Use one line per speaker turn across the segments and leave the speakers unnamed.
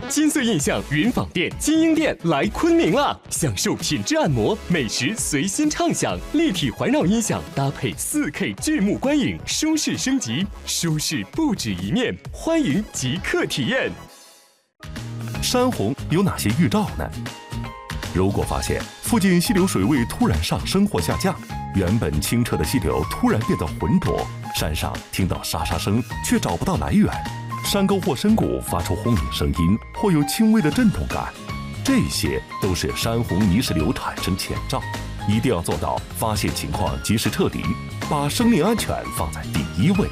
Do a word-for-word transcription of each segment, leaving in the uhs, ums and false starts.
金穗印象云纺店、金鹰店来昆明了，享受品质按摩、美食随心畅享，立体环绕音响搭配 四K 巨幕观影，舒适升级，舒适不止一面，欢迎即刻体验。
山洪有哪些预兆呢？如果发现附近溪流水位突然上升或下降，原本清澈的溪流突然变得浑浊，山上听到沙沙声却找不到来源，山沟或深谷发出轰鸣声音或有轻微的震动感，这些都是山洪泥石流产生前兆，一定要做到发现情况及时撤离，把生命安全放在第一位。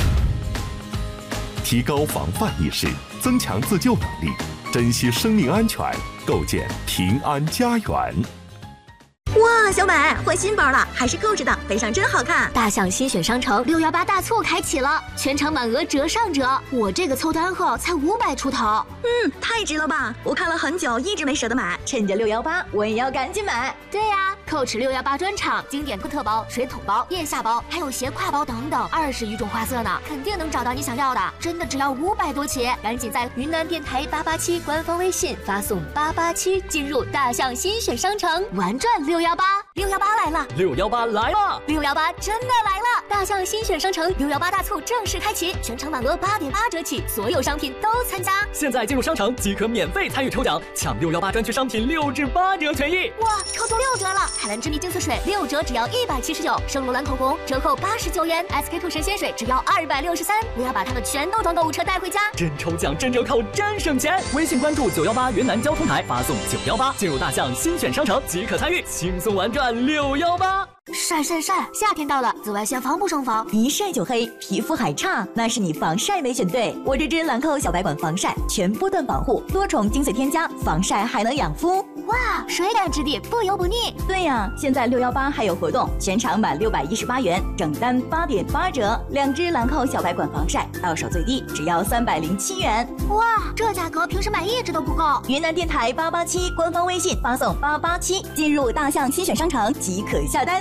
提高防范意识，增强自救能力，珍惜生命安全，构建平安家园。
哇，小美换新包了，还是购置的，背上真好看。
大象新选商城六幺八大促开启了，全场满额折上折，我这个凑单后才五百出头。
嗯，太值了吧！我看了很久，一直没舍得买，趁着六幺八，我也要赶紧买。
对呀、啊、，Coach 六幺八专场，经典哥特包、水桶包、腋下包，还有斜挎包等等，二十余种花色呢，肯定能找到你想要的。真的只要五百多起，赶紧在云南电台八八七官方微信发送八八七，进入大象新选商城，玩转六幺八。六幺八来了，
六幺八来了，
六幺八真的来了！大象新选商城六幺八大促正式开启，全场满额八点八折起，所有商品都参加。
现在进入商城即可免费参与抽奖，抢六幺八专区商品六至八折权益。
哇，超出六折了！海蓝之谜净色水六折只要一百七十九，圣罗兰口红折扣八十九元 ，S K two 神仙水只要二百六十三。我要把它们全都装购物车带回家。
真抽奖，真折扣，真省钱！微信关注九幺八云南交通台，发送九幺八进入大象新选商城即可参与，轻松玩转六幺八。
晒晒晒！夏天到了，紫外线防不胜防，
一晒就黑，皮肤还差，那是你防晒没选对。我这支兰蔻小白管防晒全波段保护，多重精粹添加，防晒还能养肤。
哇，水感质地，不油不腻。
对呀、啊，现在六幺八还有活动，全场满六百一十八元，整单八点八折，两支兰蔻小白管防晒到手最低只要三百零七元。
哇，这价格平时买一支都不够。
云南电台八八七官方微信发送八八七，进入大象新选商城即可下单。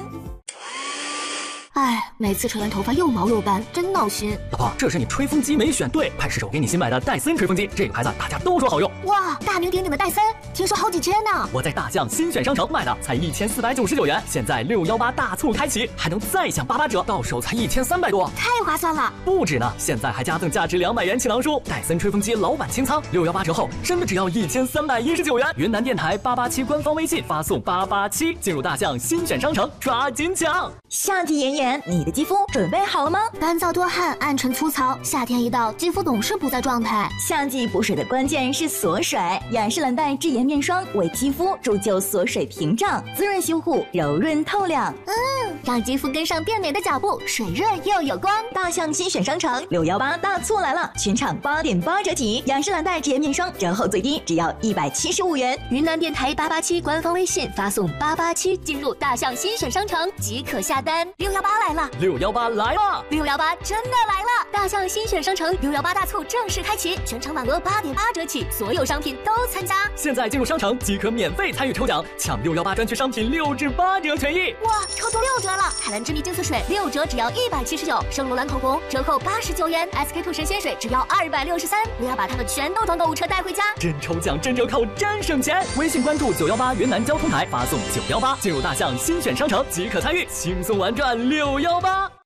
哎，每次吹完头发又毛又斑，真闹心。
老婆，这是你吹风机没选对，快试试我给你新买的戴森吹风机，这个牌子大家都说好用。
哇，大名鼎鼎的戴森，听说好几千呢。
我在大象新选商城买的，才一千四百九十九元，现在六幺八大促开启，还能再享八八折，到手才一千三百多，
太划算了。
不止呢，现在还加赠价值两百元气囊书，戴森吹风机老板清仓，六幺八折后真的只要一千三百一十九元。云南电台八八七官方微信发送八八七，进入大象新选商城，抓紧抢！
夏季炎炎，你的肌肤准备好了吗？
干燥多汗，暗沉粗糙，夏天一到，肌肤总是不在状态。
夏季补水的关键是锁水，雅诗兰黛智妍面霜为肌肤铸就锁水屏障，滋润修护，柔润透亮。
嗯，让肌肤跟上变美的脚步，水润又有光。
大象新选商城六幺八大促来了，全场八点八折起，雅诗兰黛智妍面霜折后最低只要一百七十五元。
云南电台八八七官方微信发送八八七，进入大象新选商城即可下单。六幺八来了，
六幺八来了，
六幺八真的来了！大象新选商城六幺八大促正式开启，全场满额八点八折起，所有商品都参加。
现在进入商城即可免费参与抽奖，抢六幺八专区商品六至八折权益。
哇，超出六折了！海蓝之谜净色水六折只要一百七十九，圣罗兰口红折扣八十九元 ，S K two 神仙水只要二百六十三。我要把它们全都装购物车带回家。
真抽奖，真折扣，真省钱！微信关注九幺八云南交通台，发送九幺八进入大象新选商城即可参与，轻松玩转六幺八。